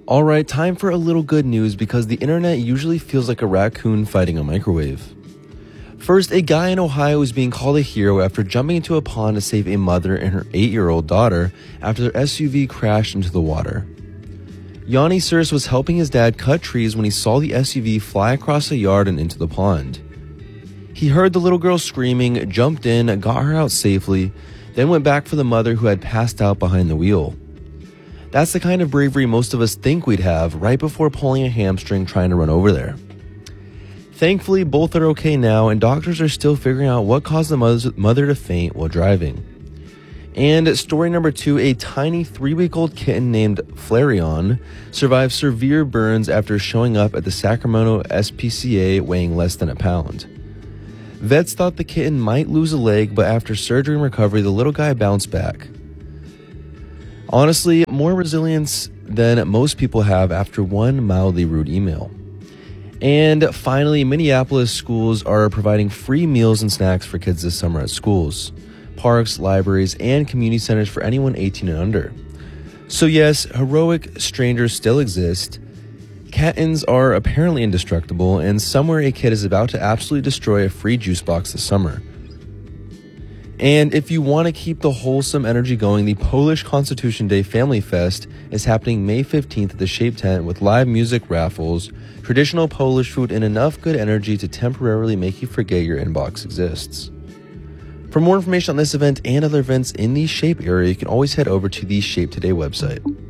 Alright, time for a little good news because the internet usually feels like a raccoon fighting a microwave. First, a guy in Ohio is being called a hero after jumping into a pond to save a mother and her 8-year-old daughter after their SUV crashed into the water. Yanni Sirs was helping his dad cut trees when he saw the SUV fly across the yard and into the pond. He heard the little girl screaming, jumped in, got her out safely, then went back for the mother who had passed out behind the wheel. That's the kind of bravery most of us think we'd have right before pulling a hamstring trying to run over there. Thankfully, both are okay now, and doctors are still figuring out what caused the mother to faint while driving. And story number 2, a tiny 3-week-old kitten named Flareon survived severe burns after showing up at the Sacramento SPCA weighing less than a pound. Vets thought the kitten might lose a leg, but after surgery and recovery, the little guy bounced back. Honestly, more resilience than most people have after one mildly rude email. And finally, Minneapolis schools are providing free meals and snacks for kids this summer at schools, parks, libraries, and community centers for anyone 18 and under. So yes, heroic strangers still exist. Kittens are apparently indestructible, and somewhere a kid is about to absolutely destroy a free juice box this summer. And if you want to keep the wholesome energy going, the Polish Constitution Day Family Fest is happening May 15th at the Shape Tent with live music, raffles, traditional Polish food, and enough good energy to temporarily make you forget your inbox exists. For more information on this event and other events in the Shape area, you can always head over to the Shape Today website.